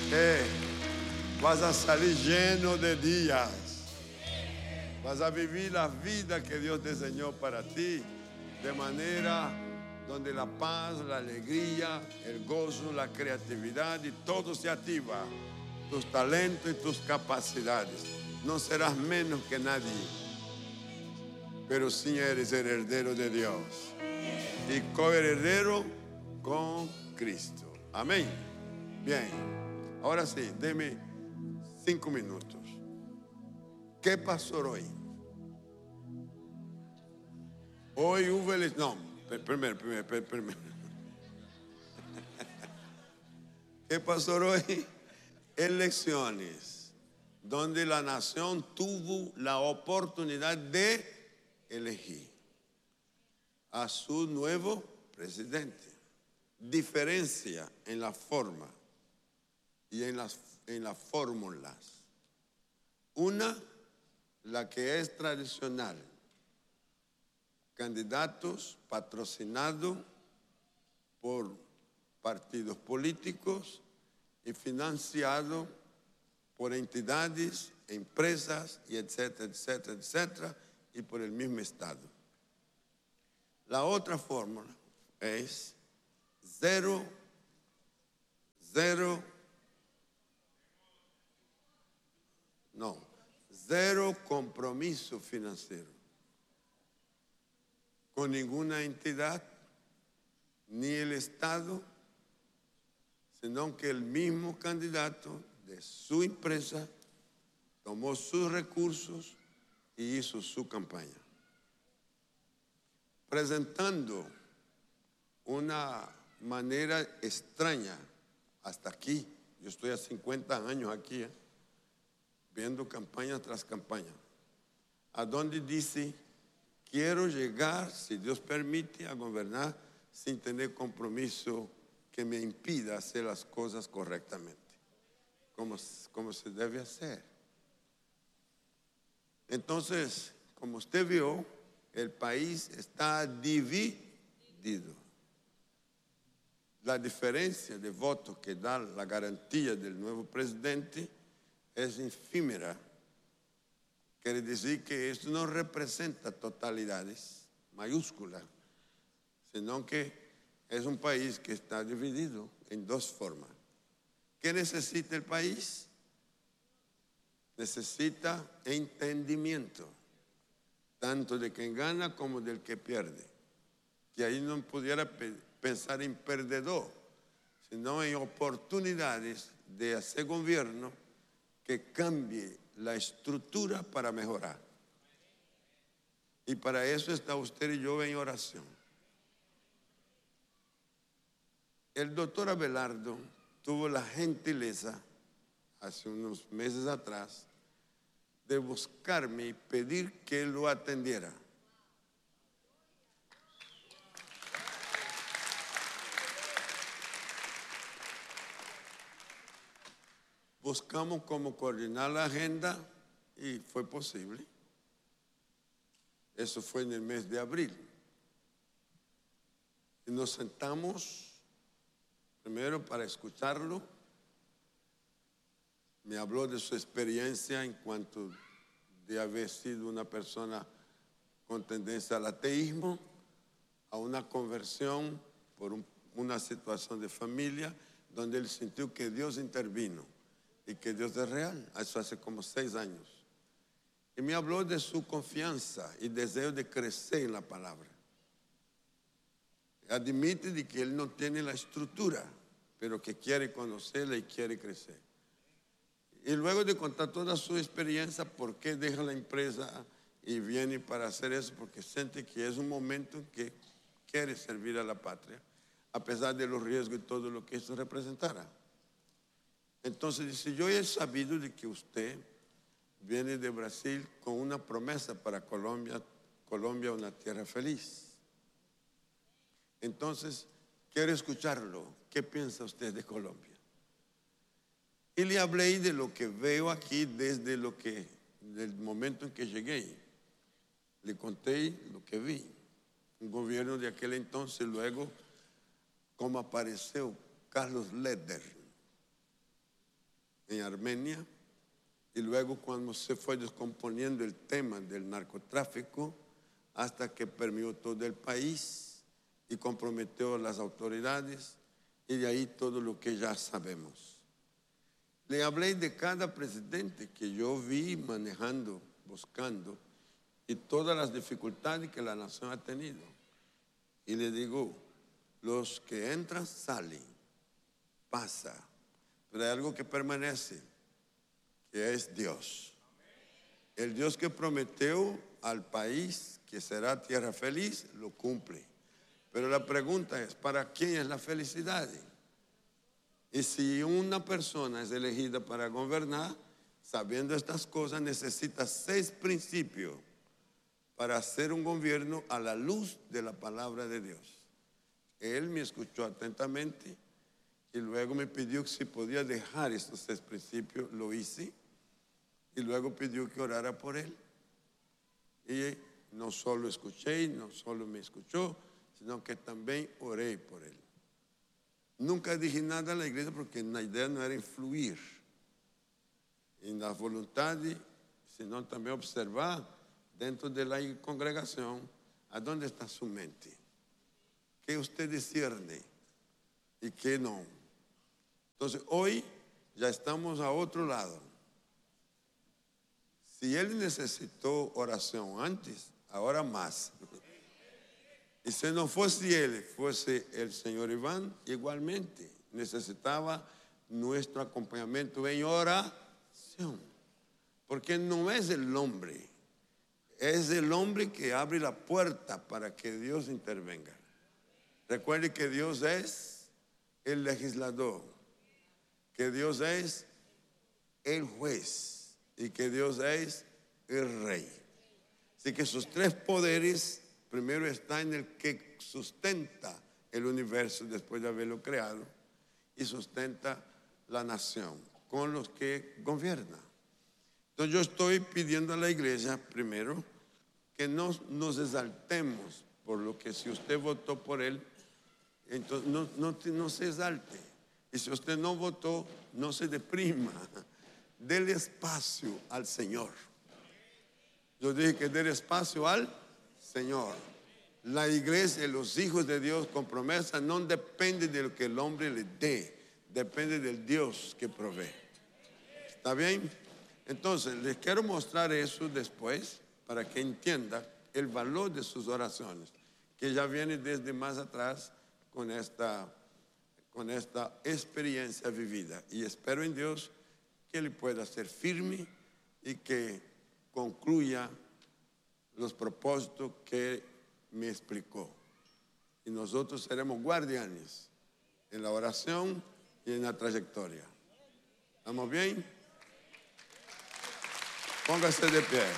Eh, vas a salir lleno de días. Vas a vivir la vida que Dios diseñó para ti, de manera donde la paz, la alegría, el gozo, la creatividad y todo se activa. Tus talentos y tus capacidades. No serás menos que nadie, pero sí eres el heredero de Dios y coheredero con Cristo. Amén. Bien, ahora sí, deme 5 minutos. ¿Qué pasó hoy? Hoy hubo no, primero. ¿Qué pasó hoy? Elecciones, donde la nación tuvo la oportunidad de elegir a su nuevo presidente. Diferencia en la forma y en las fórmulas. Una, la que es tradicional, candidatos patrocinados por partidos políticos y financiados por entidades, empresas, y etcétera, etcétera, etcétera, y por el mismo Estado. La otra fórmula es cero compromiso financiero con ninguna entidad ni el Estado, sino que el mismo candidato de su empresa tomó sus recursos y hizo su campaña, presentando una manera extraña. Hasta aquí, yo estoy a 50 años aquí, viendo campaña tras campaña, a donde dice: quiero llegar, si Dios permite, a gobernar sin tener compromiso que me impida hacer las cosas correctamente, como se debe hacer. Entonces, como usted vio, el país está dividido. La diferencia de votos que da la garantía del nuevo presidente es efímera. Quiere decir que esto no representa totalidades mayúsculas, sino que es un país que está dividido en dos formas. ¿Qué necesita el país? Necesita entendimiento, tanto de quien gana como del que pierde. Que ahí no pudiera pensar en perdedor, sino en oportunidades de hacer gobierno que cambie la estructura para mejorar. Y para eso está usted y yo en oración. El doctor Abelardo tuvo la gentileza, hace unos meses atrás, de buscarme y pedir que lo atendiera. Buscamos cómo coordinar la agenda y fue posible. Eso fue en el mes de abril. Y nos sentamos primero para escucharlo. Me habló de su experiencia en cuanto de haber sido una persona con tendencia al ateísmo, a una conversión por una situación de familia donde él sintió que Dios intervino y que Dios es real. Eso hace como 6 años. Y me habló de su confianza y deseo de crecer en la palabra. Admite de que él no tiene la estructura, pero que quiere conocerla y quiere crecer. Y luego de contar toda su experiencia, por qué deja la empresa y viene para hacer eso, porque siente que es un momento en que quiere servir a la patria, a pesar de los riesgos y todo lo que eso representara. Entonces dice: yo he sabido de que usted viene de Brasil con una promesa para Colombia, una tierra feliz. Entonces, quiero escucharlo. ¿Qué piensa usted de Colombia? Y le hablé de lo que veo aquí desde del momento en que llegué. Le conté lo que vi. Un gobierno de aquel entonces, luego, como apareció Carlos Leder. en Armenia, y luego cuando se fue descomponiendo el tema del narcotráfico, hasta que permeó todo el país y comprometió a las autoridades, y de ahí todo lo que ya sabemos. Le hablé de cada presidente que yo vi manejando, buscando, y todas las dificultades que la nación ha tenido. Y le digo, los que entran, salen, pasa, pero hay algo que permanece, que es Dios. El Dios que prometió al país que será tierra feliz, lo cumple. Pero la pregunta es, ¿para quién es la felicidad? Y si una persona es elegida para gobernar, sabiendo estas cosas, necesita 6 principios para hacer un gobierno a la luz de la palabra de Dios. Él me escuchó atentamente y luego me pidió que si podía dejar estos 6 principios, lo hice. Y luego pidió que orara por él. Y no solo escuché, no solo me escuchó, sino que también oré por él. Nunca dije nada a la iglesia porque la idea no era influir en las voluntades, sino también observar dentro de la congregación a dónde está su mente, qué usted discierne y qué no. Entonces hoy ya estamos a otro lado. Si él necesitó oración antes, ahora más. Y si no fuese él, fuese el señor Iván, igualmente necesitaba nuestro acompañamiento en oración. Porque no es el hombre, es el hombre que abre la puerta para que Dios intervenga. Recuerde que Dios es el legislador, que Dios es el juez y que Dios es el rey. Así que sus 3 poderes, primero está en el que sustenta el universo después de haberlo creado y sustenta la nación con los que gobierna. Entonces yo estoy pidiendo a la iglesia primero que no nos exaltemos por lo que si usted votó por él, entonces no se exalte. Y si usted no votó, no se deprima. Dele espacio al Señor. Yo dije que dele espacio al Señor. La iglesia, los hijos de Dios con promesa no depende de lo que el hombre le dé, depende del Dios que provee. ¿Está bien? Entonces les quiero mostrar eso después para que entienda el valor de sus oraciones, que ya viene desde más atrás con esta experiencia vivida. Y espero en Dios que Él pueda ser firme y que concluya los propósitos que me explicó. Y nosotros seremos guardianes en la oración y en la trayectoria. ¿Estamos bien? Póngase de pie.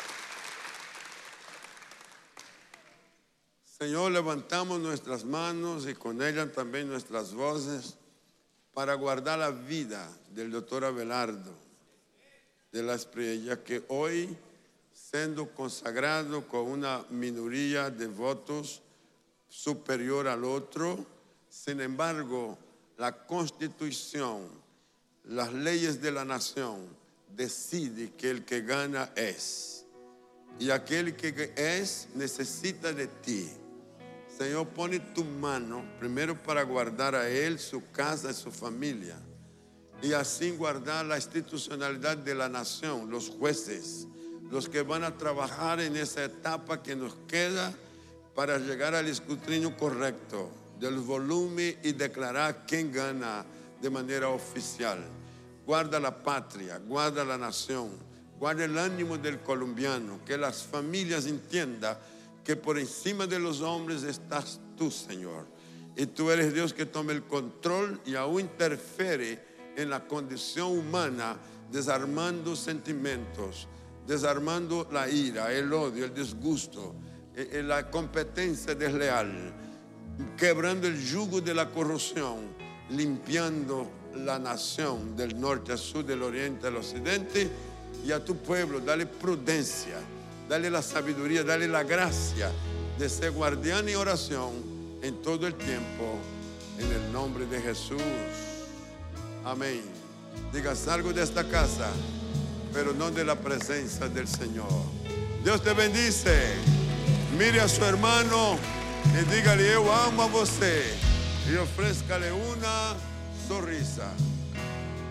Señor, levantamos nuestras manos y con ellas también nuestras voces para guardar la vida del doctor Abelardo de la Espriella, que hoy, siendo consagrado con una minoría de votos superior al otro, sin embargo, la Constitución, las leyes de la nación, decide que el que gana es. Y aquel que es necesita de ti. Señor, pone tu mano primero para guardar a él, su casa y su familia. Y así guardar la institucionalidad de la nación, los jueces, los que van a trabajar en esa etapa que nos queda para llegar al escrutinio correcto del volumen y declarar quién gana de manera oficial. Guarda la patria, guarda la nación, guarda el ánimo del colombiano, que las familias entiendan que por encima de los hombres estás tú, Señor. Y tú eres Dios que toma el control y aún interfiere en la condición humana, desarmando sentimientos, desarmando la ira, el odio, el disgusto, la competencia desleal, quebrando el yugo de la corrupción, limpiando la nación del norte al sur, del oriente al occidente. Y a tu pueblo dale prudencia, dale la sabiduría, dale la gracia de ser guardián y oración en todo el tiempo, en el nombre de Jesús. Amén. Diga, salgo de esta casa, pero no de la presencia del Señor. Dios te bendice. Mire a su hermano y dígale, yo amo a você. Y ofrézcale una sonrisa.